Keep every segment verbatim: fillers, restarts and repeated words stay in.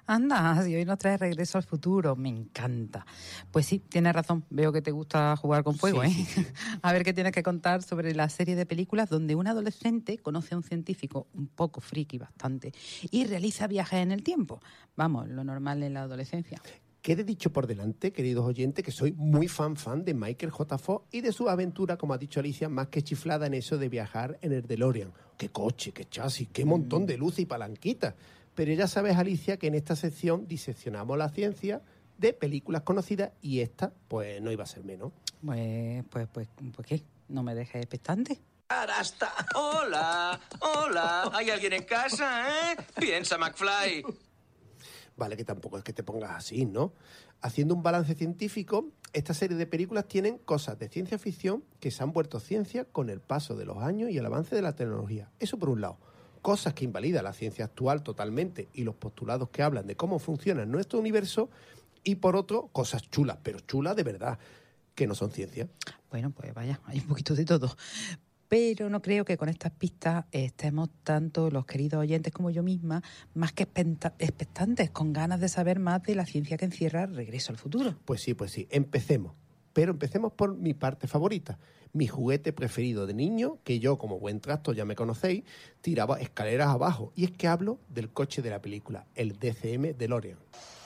Anda, si hoy nos trae Regreso al Futuro, me encanta. Pues sí, tienes razón, veo que te gusta jugar con fuego, sí, ¿eh? Sí, sí. A ver qué tienes que contar sobre la serie de películas donde un adolescente conoce a un científico un poco friki bastante y realiza viajes en el tiempo. Vamos, lo normal en la adolescencia. Quede dicho por delante, queridos oyentes, que soy muy fan fan de Michael J. Fox y de su aventura, como ha dicho Alicia, más que chiflada en eso de viajar en el DeLorean. ¡Qué coche, qué chasis, qué montón de luces y palanquitas! Pero ya sabes, Alicia, que en esta sección diseccionamos la ciencia de películas conocidas y esta, pues, no iba a ser menos. Pues, pues, pues, pues ¿qué? ¿No me dejes expectante? Hasta. Hola, hola. ¿Hay alguien en casa, eh? Piensa, McFly. Vale, que tampoco es que te pongas así, ¿no? Haciendo un balance científico, esta serie de películas tienen cosas de ciencia ficción que se han vuelto ciencia con el paso de los años y el avance de la tecnología. Eso por un lado. Cosas que invalidan la ciencia actual totalmente y los postulados que hablan de cómo funciona nuestro universo. Y por otro, cosas chulas, pero chulas de verdad, que no son ciencia. Bueno, pues vaya, hay un poquito de todo. Pero no creo que con estas pistas estemos tanto los queridos oyentes como yo misma más que expectantes, con ganas de saber más de la ciencia que encierra Regreso al Futuro. Pues sí, pues sí, empecemos. Pero empecemos por mi parte favorita, mi juguete preferido de niño, que yo, como buen trasto, ya me conocéis, tiraba escaleras abajo. Y es que hablo del coche de la película, el D C M DeLorean.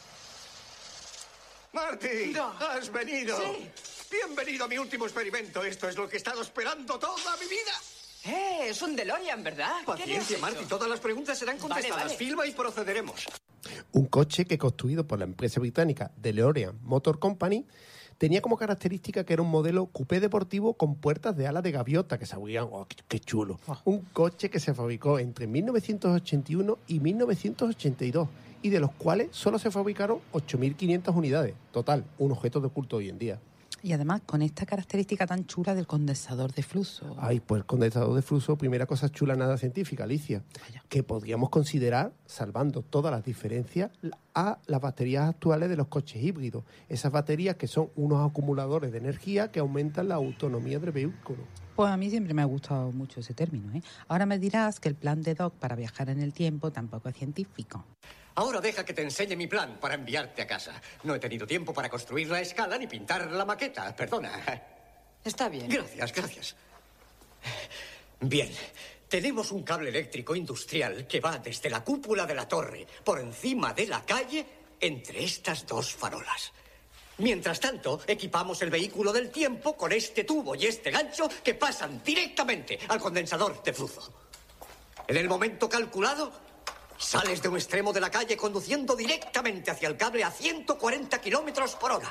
¡Marty! No. ¡Has venido! Sí. Bienvenido a mi último experimento. Esto es lo que he estado esperando toda mi vida. Eh, es un DeLorean, ¿verdad? ¿Qué le has Paciencia, hecho? Marty. Todas las preguntas serán contestadas. Vale, vale. Filma y procederemos. Un coche que, construido por la empresa británica DeLorean Motor Company, tenía como característica que era un modelo coupé deportivo con puertas de ala de gaviota que se abrían. ¡Oh, qué, qué chulo! Un coche que se fabricó entre mil novecientos ochenta y uno y mil novecientos ochenta y dos y de los cuales solo se fabricaron ocho mil quinientas unidades. Total, un objeto de culto hoy en día. Y además con esta característica tan chula del condensador de flujo. Ay, pues el condensador de flujo, primera cosa chula, nada científica, Alicia, Vaya. que podríamos considerar, salvando todas las diferencias, a las baterías actuales de los coches híbridos. Esas baterías que son unos acumuladores de energía que aumentan la autonomía del vehículo. Pues a mí siempre me ha gustado mucho ese término, ¿eh? Ahora me dirás que el plan de Doc para viajar en el tiempo tampoco es científico. Ahora deja que te enseñe mi plan para enviarte a casa. No he tenido tiempo para construir la escala ni pintar la maqueta. Perdona. Está bien. Gracias, gracias. Bien. Tenemos un cable eléctrico industrial que va desde la cúpula de la torre, por encima de la calle, entre estas dos farolas. Mientras tanto, equipamos el vehículo del tiempo con este tubo y este gancho que pasan directamente al condensador de flujo. En el momento calculado, sales de un extremo de la calle conduciendo directamente hacia el cable a ciento cuarenta kilómetros por hora.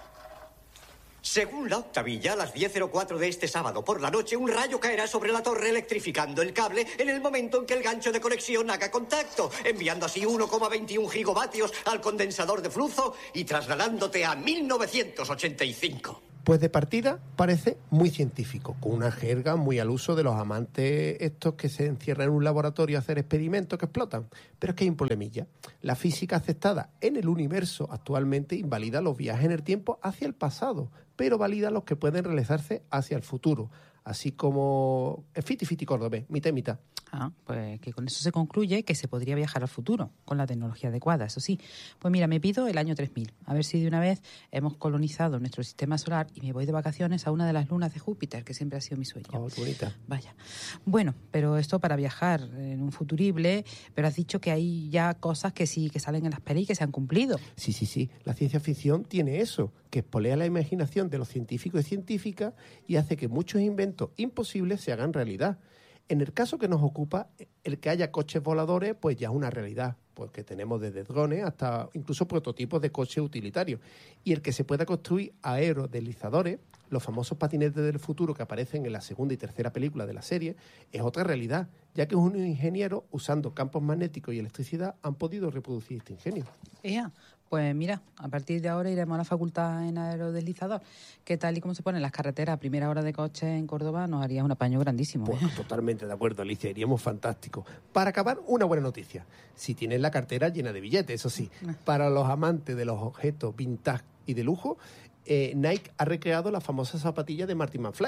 Según la octavilla, a las diez cero cuatro de este sábado por la noche, un rayo caerá sobre la torre electrificando el cable en el momento en que el gancho de conexión haga contacto, enviando así uno coma veintiuno gigavatios al condensador de flujo y trasladándote a mil novecientos ochenta y cinco. Pues de partida parece muy científico, con una jerga muy al uso de los amantes estos que se encierran en un laboratorio a hacer experimentos que explotan. Pero es que hay un problemilla. La física aceptada en el universo actualmente invalida los viajes en el tiempo hacia el pasado, pero valida los que pueden realizarse hacia el futuro. Así como es fiti fiti cordobés, mitad y mitad. Ah, pues que con eso se concluye que se podría viajar al futuro, con la tecnología adecuada, eso sí. Pues mira, me pido el año tres mil, a ver si de una vez hemos colonizado nuestro sistema solar y me voy de vacaciones a una de las lunas de Júpiter, que siempre ha sido mi sueño. Oh, qué bonita. Vaya. Bueno, pero esto para viajar en un futurible, pero has dicho que hay ya cosas que sí, que salen en las pelis y que se han cumplido. Sí, sí, sí. La ciencia ficción tiene eso, que espolea la imaginación de los científicos y científicas y hace que muchos inventos imposibles se hagan realidad. En el caso que nos ocupa, el que haya coches voladores, pues ya es una realidad, porque tenemos desde drones hasta incluso prototipos de coches utilitarios. Y el que se pueda construir aerodeslizadores, los famosos patinetes del futuro que aparecen en la segunda y tercera película de la serie, es otra realidad, ya que unos ingenieros, usando campos magnéticos y electricidad, han podido reproducir este ingenio. Ea, pues mira, a partir de ahora iremos a la facultad en aerodeslizador, que tal y como se ponen las carreteras a primera hora de coche en Córdoba, nos haría un apaño grandísimo. Pues ¿eh? totalmente de acuerdo, Alicia, iríamos fantástico. Para acabar, una buena noticia. Si tienes la cartera llena de billetes, eso sí. Para los amantes de los objetos vintage y de lujo, eh, Nike ha recreado la famosa zapatilla de Marty McFly.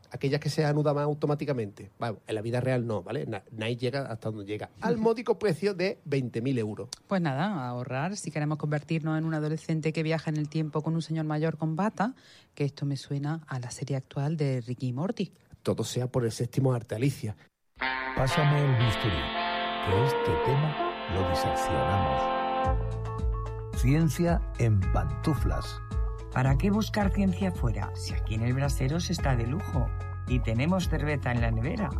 aquellas que se anudan más automáticamente. Bueno, en la vida real no, ¿vale? Nadie llega hasta donde llega. Al módico precio de veinte mil euros. Pues nada, a ahorrar si queremos convertirnos en un adolescente que viaja en el tiempo con un señor mayor con bata, que esto me suena a la serie actual de Ricky y Morty. Todo sea por el séptimo arte, Alicia. Pásame el bisturí, que este tema lo diseccionamos. Ciencia en pantuflas. ¿Para qué buscar ciencia fuera si aquí en el brasero se está de lujo y tenemos cerveza en la nevera?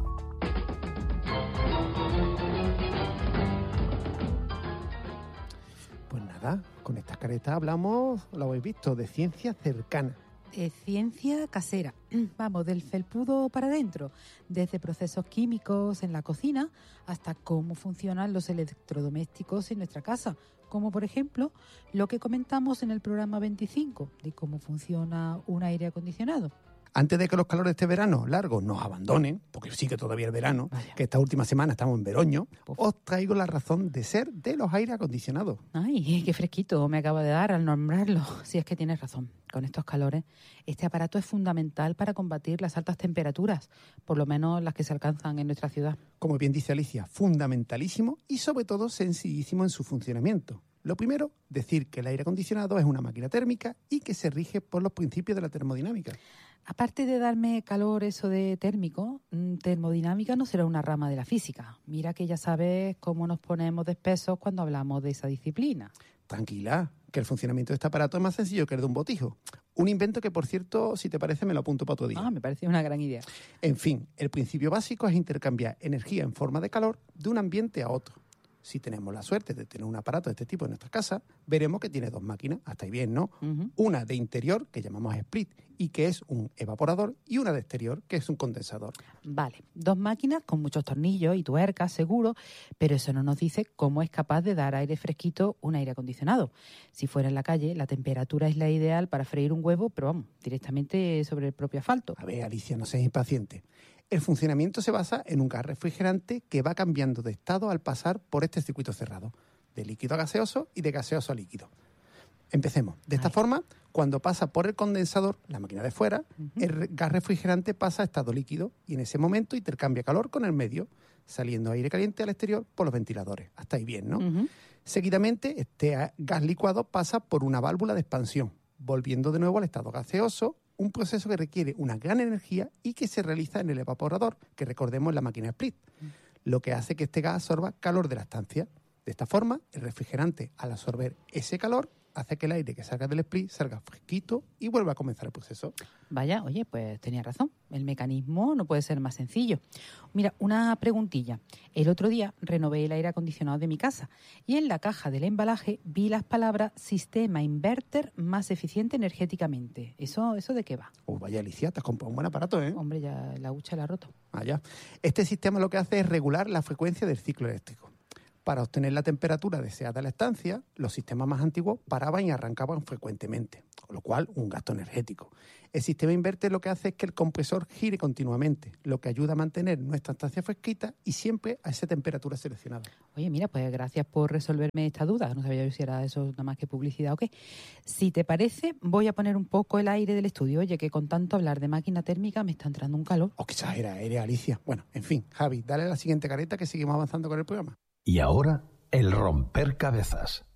Pues nada, con esta careta hablamos, lo habéis visto, de ciencia cercana. Eh, ciencia casera, vamos, del felpudo para adentro, desde procesos químicos en la cocina hasta cómo funcionan los electrodomésticos en nuestra casa, como por ejemplo lo que comentamos en el programa veinticinco, de cómo funciona un aire acondicionado. Antes de que los calores de este verano largos nos abandonen, porque sí que todavía es verano, Vaya. que esta última semana estamos en veroño, Uf. os traigo la razón de ser de los aires acondicionados. Ay, qué fresquito me acaba de dar al nombrarlo. Si es que tienes razón, con estos calores, este aparato es fundamental para combatir las altas temperaturas, por lo menos las que se alcanzan en nuestra ciudad. Como bien dice Alicia, fundamentalísimo y sobre todo sencillísimo en su funcionamiento. Lo primero, decir que el aire acondicionado es una máquina térmica y que se rige por los principios de la termodinámica. Aparte de darme calor eso de térmico, termodinámica no será una rama de la física. Mira que ya sabes cómo nos ponemos de espesos cuando hablamos de esa disciplina. Tranquila, que el funcionamiento de este aparato es más sencillo que el de un botijo. Un invento que, por cierto, si te parece, me lo apunto para otro día. Ah, me parece una gran idea. En fin, el principio básico es intercambiar energía en forma de calor de un ambiente a otro. Si tenemos la suerte de tener un aparato de este tipo en nuestra casa, veremos que tiene dos máquinas, hasta ahí bien, ¿no? Uh-huh. Una de interior, que llamamos split, y que es un evaporador, y una de exterior, que es un condensador. Vale, dos máquinas con muchos tornillos y tuercas, seguro, pero eso no nos dice cómo es capaz de dar aire fresquito un aire acondicionado. Si fuera en la calle, la temperatura es la ideal para freír un huevo, pero vamos, directamente sobre el propio asfalto. A ver, Alicia, no seas impaciente. El funcionamiento se basa en un gas refrigerante que va cambiando de estado al pasar por este circuito cerrado, de líquido a gaseoso y de gaseoso a líquido. Empecemos. De esta Ay. forma, cuando pasa por el condensador, la máquina de fuera, uh-huh. el gas refrigerante pasa a estado líquido y en ese momento intercambia calor con el medio, saliendo aire caliente al exterior por los ventiladores. Hasta ahí bien, ¿no? Uh-huh. Seguidamente, este gas licuado pasa por una válvula de expansión, volviendo de nuevo al estado gaseoso, un proceso que requiere una gran energía y que se realiza en el evaporador, que recordemos es la máquina split, lo que hace que este gas absorba calor de la estancia. De esta forma, el refrigerante, al absorber ese calor, hace que el aire que salga del split salga fresquito y vuelva a comenzar el proceso. Vaya, oye, pues tenía razón. El mecanismo no puede ser más sencillo. Mira, una preguntilla. El otro día renové el aire acondicionado de mi casa y en la caja del embalaje vi las palabras sistema inverter más eficiente energéticamente. ¿Eso, eso de qué va? Oh, vaya, Alicia, te has comprado un buen aparato, ¿eh? Hombre, ya la hucha la ha roto. Ah, ya. Este sistema lo que hace es regular la frecuencia del ciclo eléctrico. Para obtener la temperatura deseada en la estancia, los sistemas más antiguos paraban y arrancaban frecuentemente, con lo cual un gasto energético. El sistema inverter lo que hace es que el compresor gire continuamente, lo que ayuda a mantener nuestra estancia fresquita y siempre a esa temperatura seleccionada. Oye, mira, pues gracias por resolverme esta duda. No sabía yo si era eso nada más que publicidad o qué. Si te parece, voy a poner un poco el aire del estudio. Oye, que con tanto hablar de máquina térmica me está entrando un calor. Oh, qué exagera, eres Alicia. Bueno, en fin, Javi, dale a la siguiente careta que seguimos avanzando con el programa. Y ahora, el romper cabezas.